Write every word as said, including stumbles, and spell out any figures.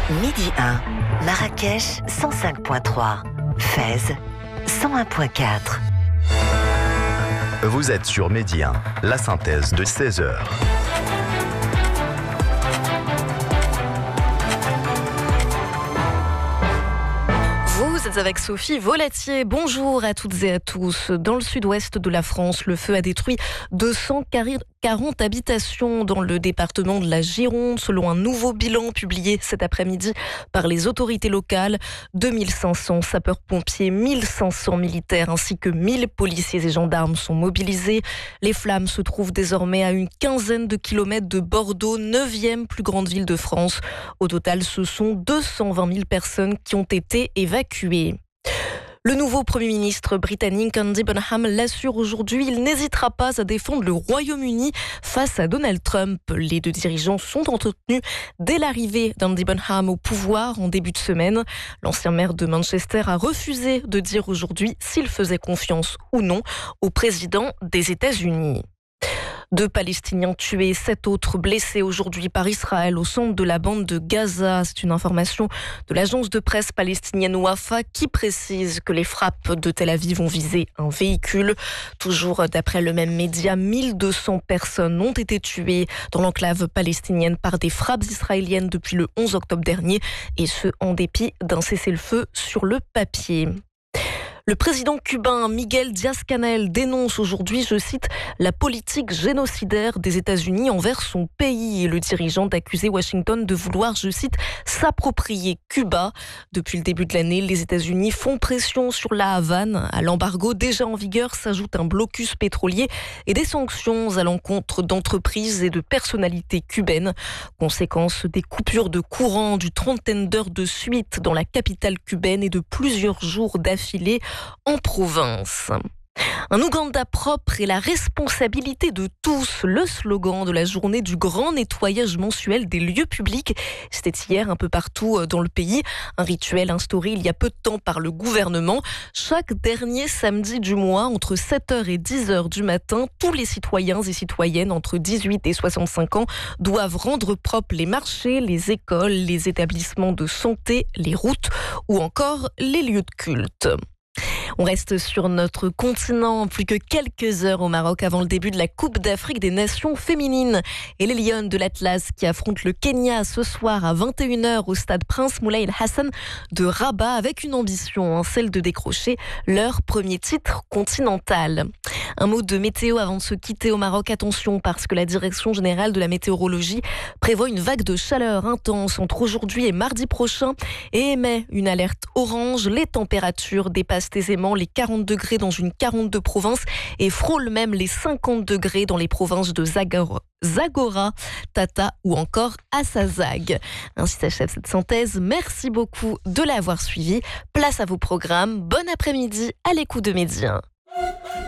Midi un, Marrakech cent cinq virgule trois, Fès cent un virgule quatre. Vous êtes sur Midi un, la synthèse de seize heures. Vous êtes avec Sophie Volatier. Bonjour à toutes et à tous. Dans le sud-ouest de la France, le feu a détruit deux cent quarante habitations dans le département de la Gironde, selon un nouveau bilan publié cet après-midi par les autorités locales. deux mille cinq cents sapeurs-pompiers, mille cinq cents militaires ainsi que mille policiers et gendarmes sont mobilisés. Les flammes se trouvent désormais à une quinzaine de kilomètres de Bordeaux, neuvième plus grande ville de France. Au total, ce sont deux cent vingt mille personnes qui ont été évacuées. Le nouveau Premier ministre britannique Andy Burnham l'assure aujourd'hui, il n'hésitera pas à défendre le Royaume-Uni face à Donald Trump. Les deux dirigeants sont entretenus dès l'arrivée d'Andy Burnham au pouvoir en début de semaine. L'ancien maire de Manchester a refusé de dire aujourd'hui s'il faisait confiance ou non au président des États-Unis. Deux Palestiniens tués, sept autres blessés aujourd'hui par Israël au centre de la bande de Gaza. C'est une information de l'agence de presse palestinienne Wafa qui précise que les frappes de Tel Aviv ont visé un véhicule. Toujours d'après le même média, mille deux cents personnes ont été tuées dans l'enclave palestinienne par des frappes israéliennes depuis le onze octobre dernier, et ce en dépit d'un cessez-le-feu sur le papier. Le président cubain Miguel Díaz-Canel dénonce aujourd'hui, je cite, la politique génocidaire des États-Unis envers son pays. Et le dirigeant accusé Washington de vouloir, je cite, s'approprier Cuba. Depuis le début de l'année, les États-Unis font pression sur la Havane. À l'embargo déjà en vigueur s'ajoute un blocus pétrolier et des sanctions à l'encontre d'entreprises et de personnalités cubaines. Conséquence des coupures de courant, du trentaine d'heures de suite dans la capitale cubaine et de plusieurs jours d'affilée en province. Un Ouganda propre est la responsabilité de tous, le slogan de la journée du grand nettoyage mensuel des lieux publics. C'était hier un peu partout dans le pays, un rituel instauré il y a peu de temps par le gouvernement. Chaque dernier samedi du mois, entre sept heures et dix heures du matin, tous les citoyens et citoyennes entre dix-huit et soixante-cinq ans doivent rendre propres les marchés, les écoles, les établissements de santé, les routes ou encore les lieux de culte. On reste sur notre continent, plus que quelques heures au Maroc avant le début de la Coupe d'Afrique des Nations féminines. Et les Lions de l'Atlas qui affrontent le Kenya ce soir à vingt et une heures au stade Prince Moulay El Hassan de Rabat, avec une ambition, hein, celle de décrocher leur premier titre continental. Un mot de météo avant de se quitter au Maroc. Attention, parce que la Direction générale de la météorologie prévoit une vague de chaleur intense entre aujourd'hui et mardi prochain et émet une alerte orange. Les températures dépassent aisément les quarante degrés dans une quarante-deux provinces et frôlent même les cinquante degrés dans les provinces de Zagora, Zagora, Tata ou encore Assazag. Ainsi s'achève cette synthèse. Merci beaucoup de l'avoir suivi. Place à vos programmes. Bon après-midi à l'écoute de Midi un.